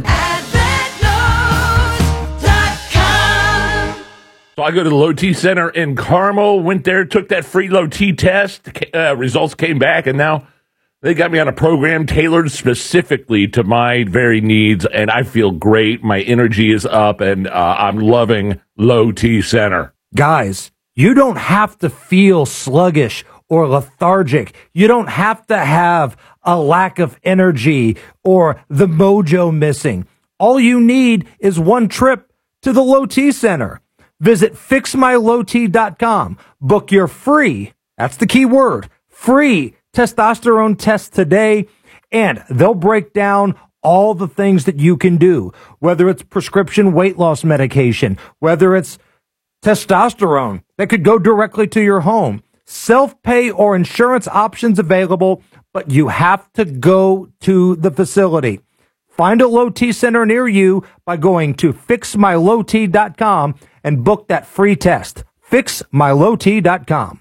So I go to the Low T Center in Carmel, went there, took that free Low T test, uh, results came back, and now they got me on a program tailored specifically to my very needs, and I feel great. My energy is up, and uh, I'm loving Low T Center. Guys, you don't have to feel sluggish or lethargic. You don't have to have a lack of energy or the mojo missing. All you need is one trip to the Low T Center. Visit fix my low t dot com. Book your free, that's the key word, free testosterone test today, and they'll break down all the things that you can do, whether it's prescription weight loss medication, whether it's testosterone that could go directly to your home, self-pay or insurance options available, but you have to go to the facility. Find a Low T Center near you by going to fix my low t dot com and book that free test. fix my low t dot com.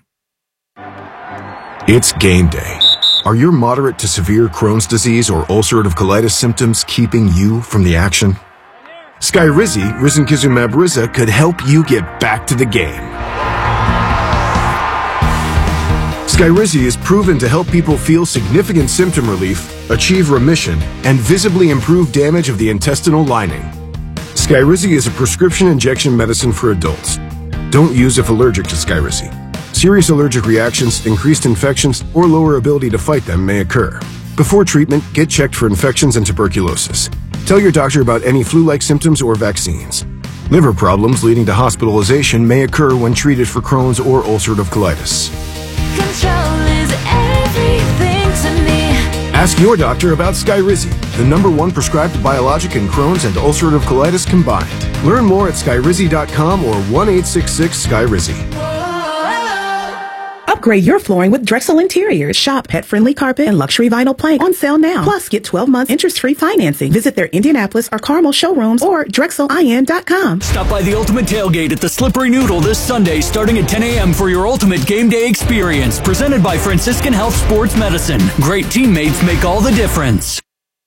It's game day. Are your moderate to severe Crohn's disease or ulcerative colitis symptoms keeping you from the action? Skyrizi, risankizumab Riza, could help you get back to the game. Skyrizi is proven to help people feel significant symptom relief, achieve remission, and visibly improve damage of the intestinal lining. Skyrizi is a prescription injection medicine for adults. Don't use if allergic to Skyrizi. Serious allergic reactions, increased infections, or lower ability to fight them may occur. Before treatment, get checked for infections and tuberculosis. Tell your doctor about any flu-like symptoms or vaccines. Liver problems leading to hospitalization may occur when treated for Crohn's or ulcerative colitis. Control is everything to me. Ask your doctor about Skyrizi, the number one prescribed biologic in Crohn's and ulcerative colitis combined. Learn more at skyrizi dot com or one eight six six Skyrizi. Upgrade your flooring with Drexel Interiors. Shop pet-friendly carpet and luxury vinyl plank on sale now. Plus, get twelve months interest-free financing. Visit their Indianapolis or Carmel showrooms or drexel I N dot com. Stop by the Ultimate Tailgate at the Slippery Noodle this Sunday starting at ten a.m. for your ultimate game day experience. Presented by Franciscan Health Sports Medicine. Great teammates make all the difference.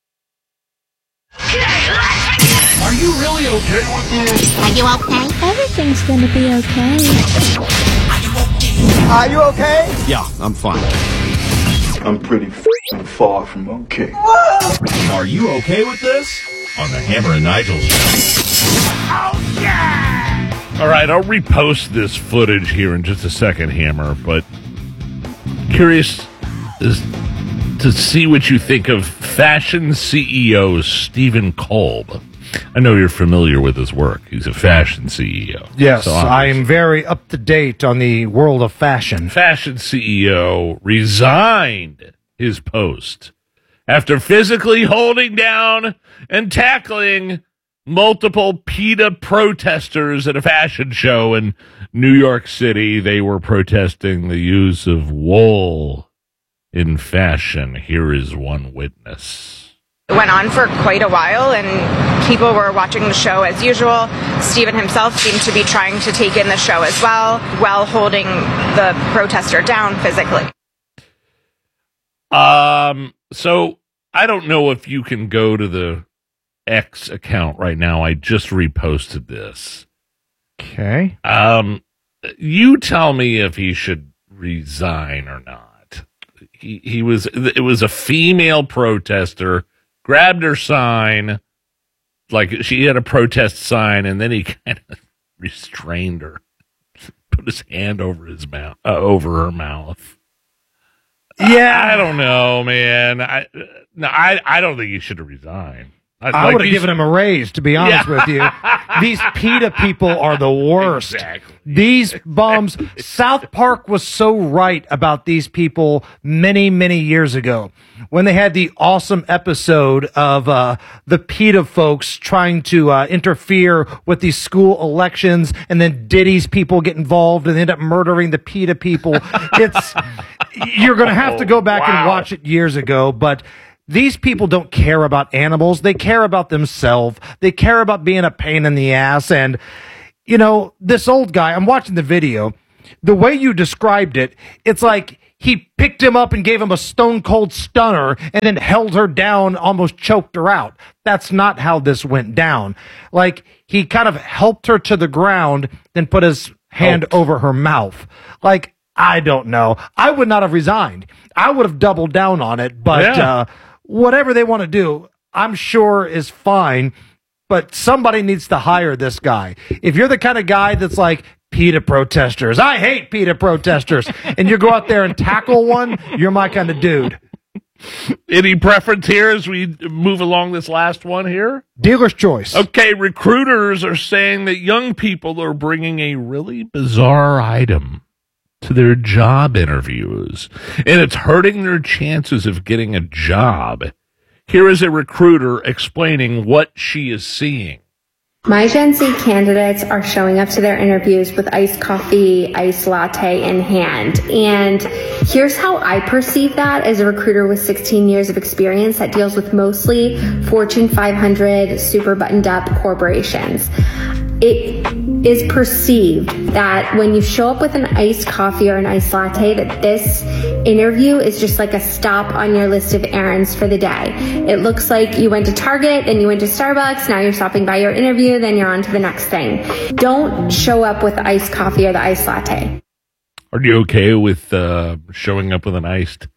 Are you really okay with this? Are you okay? Everything's gonna be okay. Are you okay? Yeah, I'm fine. I'm pretty f***ing far from okay. Are you okay with this? On the Hammer and Nigel show. Oh, yeah! All right, I'll repost this footage here in just a second, Hammer, but curious is to see what you think of fashion C E O Stephen Kolb. I know you're familiar with his work. He's a fashion C E O. Yes, so I'm very up to date on the world of fashion. Fashion C E O resigned his post after physically holding down and tackling multiple PETA protesters at a fashion show in New York City. They were protesting the use of wool in fashion. Here is one witness. It went on for quite a while, and people were watching the show as usual. Stephen himself seemed to be trying to take in the show as well, while holding the protester down physically. Um, so I don't know if you can go to the X account right now. I just reposted this. Okay. Um, you tell me if he should resign or not. He he was it was a female protester grabbed her sign, like she had a protest sign, and then he kind of restrained her, put his hand over his mouth, uh, over her mouth. Yeah, I, I don't know, man. I no, I I don't think he should have resigned. I, I like would have these- given him a raise, to be honest Yeah. with you. These PETA people are the worst. Exactly. These bums. South Park was so right about these people many, many years ago when they had the awesome episode of uh, the PETA folks trying to uh, interfere with these school elections, and then Diddy's people get involved and end up murdering the PETA people. It's you're going to have to go back and Wow. watch it years ago, but these people don't care about animals. They care about themselves. They care about being a pain in the ass. And, you know, this old guy, I'm watching the video. The way you described it, it's like he picked him up and gave him a stone cold stunner and then held her down, almost choked her out. That's not how this went down. Like, he kind of helped her to the ground, then put his hand Oh. over her mouth. Like, I don't know. I would not have resigned. I would have doubled down on it, but, Yeah. uh, whatever they want to do, I'm sure is fine, but somebody needs to hire this guy. If you're the kind of guy that's like, PETA protesters, I hate PETA protesters, and you go out there and tackle one, you're my kind of dude. Any preference here as we move along this last one here? Dealer's choice. Okay, recruiters are saying that young people are bringing a really bizarre item to their job interviews, and it's hurting their chances of getting a job. Here is a recruiter explaining what she is seeing. My Gen Z candidates are showing up to their interviews with iced coffee, iced latte in hand. And here's how I perceive that as a recruiter with sixteen years of experience that deals with mostly Fortune five hundred, super buttoned up corporations. It is perceived that when you show up with an iced coffee or an iced latte, that this interview is just like a stop on your list of errands for the day. It looks like you went to Target, then you went to Starbucks, now you're stopping by your interview, then you're on to the next thing. Don't show up with the iced coffee or the iced latte. Are you okay with uh, showing up with an iced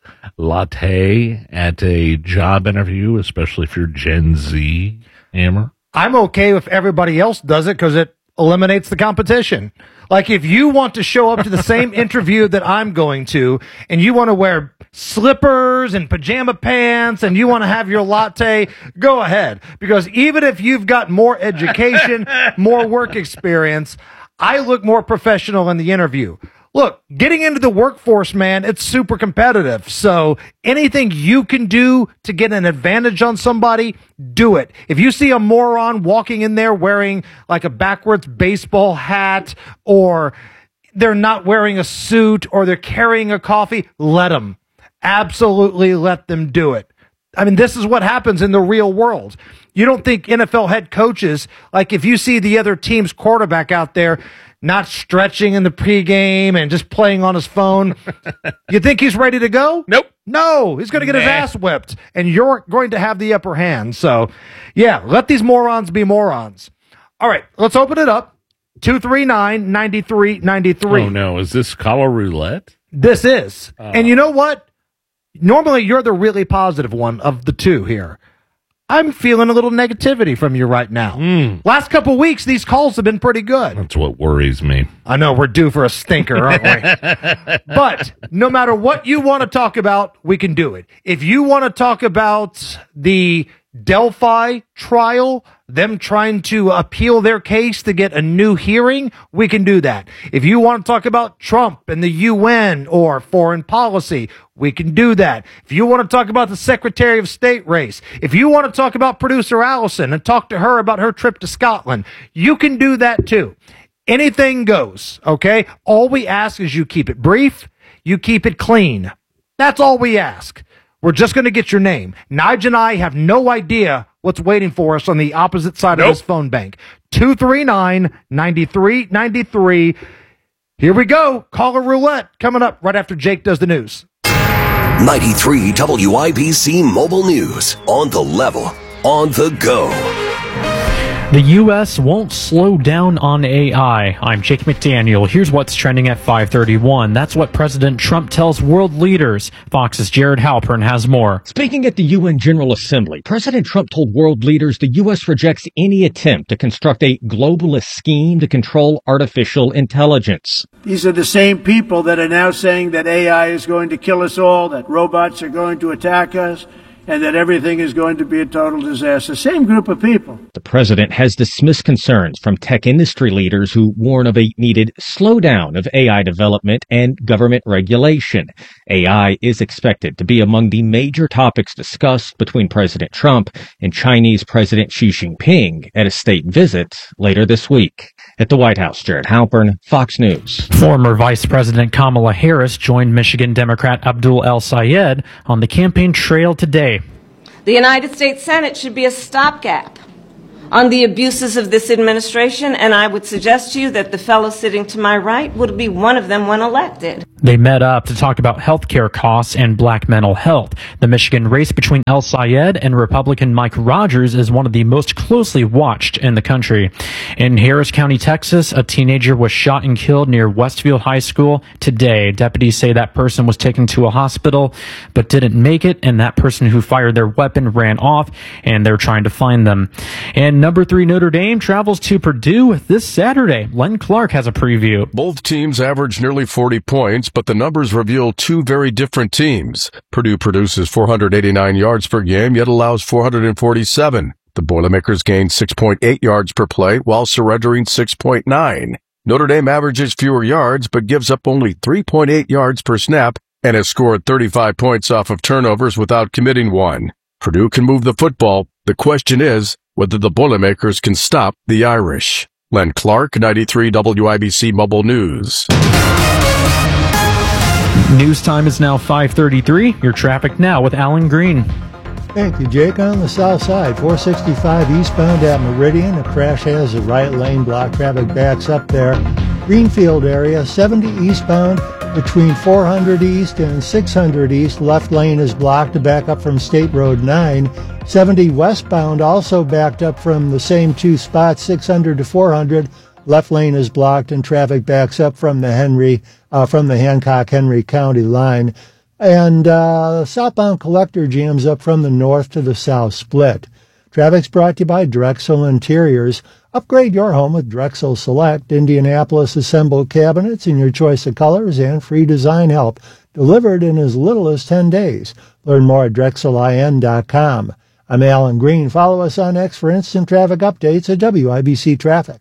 latte at a job interview, especially if you're Gen Z, Hammer? I'm okay if everybody else does it because it eliminates the competition. Like, if you want to show up to the same interview that I'm going to, and you want to wear slippers and pajama pants, and you want to have your latte, go ahead. Because even if you've got more education, more work experience, I look more professional in the interview. Look, getting into the workforce, man, it's super competitive. So anything you can do to get an advantage on somebody, do it. If you see a moron walking in there wearing like a backwards baseball hat, or they're not wearing a suit, or they're carrying a coffee, let them. Absolutely let them do it. I mean, this is what happens in the real world. You don't think N F L head coaches, like if you see the other team's quarterback out there not stretching in the pregame and just playing on his phone, you think he's ready to go? Nope. No, he's going to get his Nah. ass whipped, and you're going to have the upper hand. So, yeah, let these morons be morons. All right, let's open it up. two three nine, nine three nine three. Oh, no. Is this color roulette? This is. Oh. And you know what? Normally, you're the really positive one of the two here. I'm feeling a little negativity from you right now. Mm. Last couple weeks, these calls have been pretty good. That's what worries me. I know we're due for a stinker, aren't we? But no matter what you want to talk about, we can do it. If you want to talk about the Delphi trial, them trying to appeal their case to get a new hearing, we can do that. If you want to talk about Trump and the U N or foreign policy, we can do that. If you want to talk about the Secretary of State race, if you want to talk about producer Allison and talk to her about her trip to Scotland, you can do that too. Anything goes, okay? All we ask is you keep it brief, you keep it clean. That's all we ask. We're just going to get your name. Nige and I have no idea what's waiting for us on the opposite side Nope. of this phone bank. two three nine, nine three nine three. Here we go. Caller roulette coming up right after Jake does the news. ninety-three W I B C Mobile News. On the level. On the go. The U S won't slow down on A I. I'm Jake McDaniel. Here's what's trending at five thirty-one. That's what President Trump tells world leaders. Fox's Jared Halpern has more. Speaking at the U N General Assembly, President Trump told world leaders the U S rejects any attempt to construct a globalist scheme to control artificial intelligence. These are the same people that are now saying that A I is going to kill us all, that robots are going to attack us, and that everything is going to be a total disaster. Same group of people. The president has dismissed concerns from tech industry leaders who warn of a needed slowdown of A I development and government regulation. A I is expected to be among the major topics discussed between President Trump and Chinese President Xi Jinping at a state visit later this week. At the White House, Jared Halpern, Fox News. Former Vice President Kamala Harris joined Michigan Democrat Abdul El-Sayed on the campaign trail today. The United States Senate should be a stopgap on the abuses of this administration, and I would suggest to you that the fellow sitting to my right would be one of them when elected. They met up to talk about health care costs and black mental health. The Michigan race between El-Sayed and Republican Mike Rogers is one of the most closely watched in the country. In Harris County, Texas, a teenager was shot and killed near Westfield High School today. Deputies say that person was taken to a hospital but didn't make it, and that person who fired their weapon ran off, and they're trying to find them. And number three Notre Dame travels to Purdue this Saturday. Len Clark has a preview. Both teams averaged nearly forty points, but the numbers reveal two very different teams. Purdue produces four hundred eighty-nine yards per game, yet allows four hundred forty-seven. The Boilermakers gained six point eight yards per play while surrendering six point nine. Notre Dame averages fewer yards, but gives up only three point eight yards per snap and has scored thirty-five points off of turnovers without committing one. Purdue can move the football. The question is whether the Boilermakers can stop the Irish. Len Clark, ninety-three W I B C Mobile News. News time is now five thirty-three. Your traffic now with Alan Green. Thank you, Jake. On the south side, four sixty-five eastbound at Meridian, a crash has a right lane block. Traffic backs up there. Greenfield area, seventy eastbound between four hundred east and six hundred east. Left lane is blocked to back up from State Road nine. seventy westbound also backed up from the same two spots, six hundred to four hundred. Left lane is blocked and traffic backs up from the Henry, uh, from the Hancock-Henry County line. And uh, southbound collector jams up from the north to the south split. Traffic's brought to you by Drexel Interiors. Upgrade your home with Drexel Select, Indianapolis assembled cabinets in your choice of colors and free design help, delivered in as little as ten days. Learn more at drexel I N dot com. I'm Alan Green. Follow us on X for instant traffic updates at W I B C Traffic.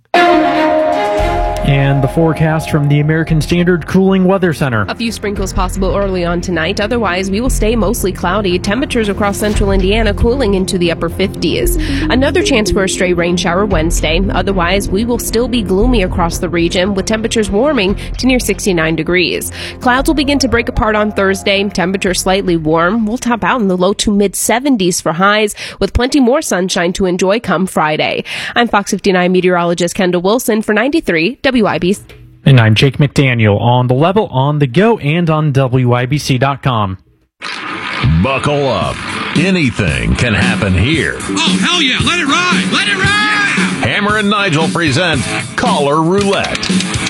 And the forecast from the American Standard Cooling Weather Center. A few sprinkles possible early on tonight. Otherwise, we will stay mostly cloudy. Temperatures across central Indiana cooling into the upper fifties. Another chance for a stray rain shower Wednesday. Otherwise, we will still be gloomy across the region with temperatures warming to near sixty-nine degrees. Clouds will begin to break apart on Thursday. Temperatures slightly warm. We'll top out in the low to mid seventies for highs with plenty more sunshine to enjoy come Friday. I'm Fox fifty-nine meteorologist Kendall Wilson for ninety-three W I B C. And I'm Jake McDaniel on the level, on the go, and on W I B C dot com. Buckle up. Anything can happen here. Oh, hell yeah. Let it ride. Let it ride. Hammer and Nigel present Caller Roulette.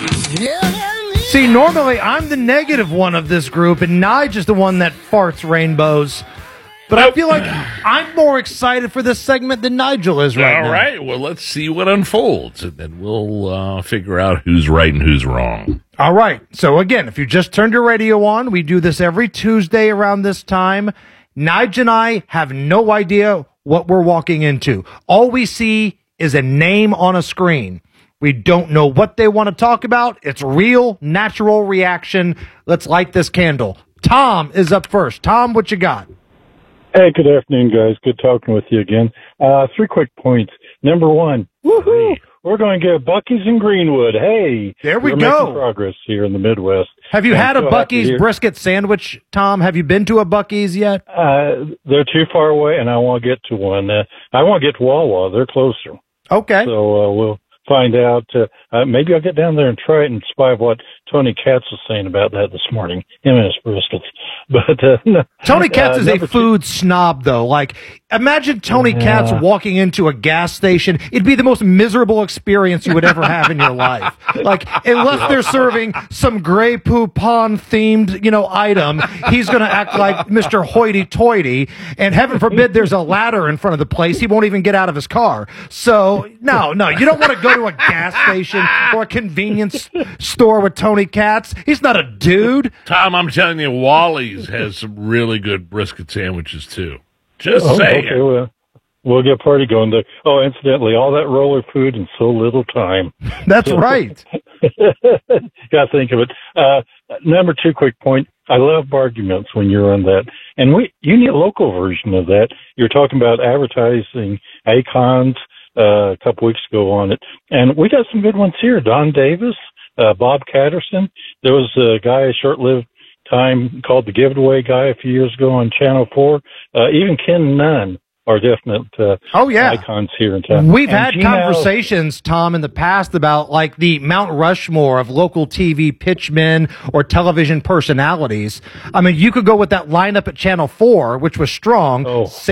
See, normally I'm the negative one of this group, and Nigel's the one that farts rainbows. But I feel like I'm more excited for this segment than Nigel is right All now. All right. Well, let's see what unfolds, and then we'll uh, figure out who's right and who's wrong. All right. So, again, if you just turned your radio on, we do this every Tuesday around this time. Nigel and I have no idea what we're walking into. All we see is a name on a screen. We don't know what they want to talk about. It's real, natural reaction. Let's light this candle. Tom is up first. Tom, what you got? Hey, good afternoon, guys. Good talking with you again. Uh, three quick points. Number one, woohoo! We're going to get Buc-ee's in Greenwood. Hey, there we we're go. Making progress here in the Midwest. Have you I'm had a so Buc-ee's happy brisket sandwich, Tom? Have you been to a Buc-ee's yet? Uh, they're too far away, and I want to get to one. Uh, I want to get to Wawa. They're closer. Okay. So uh, we'll find out. Uh, uh, maybe I'll get down there and try it in spite of what Tony Katz was saying about that this morning. Him and his briskets. But uh, no. Tony Katz uh, is a food two. snob, though. Like, Imagine Tony Yeah. Katz walking into a gas station. It'd be the most miserable experience you would ever have in your life. Like, unless they're serving some Grey Poupon themed, you know, item, he's going to act like Mister Hoity-toity. And heaven forbid there's a ladder in front of the place. He won't even get out of his car. So, no, no, you don't want to go to a gas station or a convenience store with Tony Katz. He's not a dude. Tom, I'm telling you, Wally's has some really good brisket sandwiches, too. Just Oh, saying. okay, well, we'll get a party going there. Oh, incidentally, all that roller food in so little time. That's right. Got to think of it. Uh, number two, quick point. I love arguments when you're on that. And we, you need a local version of that. You're talking about advertising icons uh, a couple weeks ago on it. And we got some good ones here. Don Davis, uh, Bob Catterson. There was a guy, a short-lived time called the Giveaway Guy a few years ago on Channel four. Uh, even Ken Nunn are definite uh, oh, yeah. icons here in town. We've And had Gene conversations, Tom, in the past about like the Mount Rushmore of local T V pitchmen or television personalities. I mean, you could go with that lineup at Channel four, which was strong. Oh.